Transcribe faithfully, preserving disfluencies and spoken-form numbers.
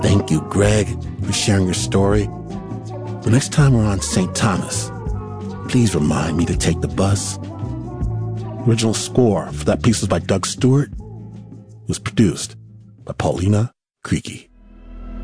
Thank you, Greg, for sharing your story. The next time we're on Saint Thomas, please remind me to take the bus. The original score for that piece was by Doug Stewart. It was produced by Paulina Creaky.